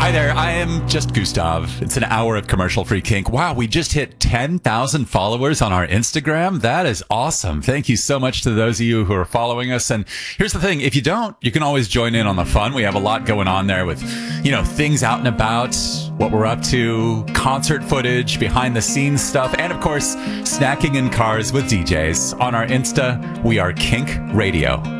Hi there, I am just Gustav. It's an hour of commercial-free kink. Wow, we just hit 10,000 followers on our Instagram. That is awesome. Thank you so much to those of you who are following us. And here's the thing, if you don't, you can always join in on the fun. We have a lot going on there with, things out and about, what we're up to, concert footage, behind-the-scenes stuff, and of course, snacking in cars with DJs. On our Insta, we are Kink Radio.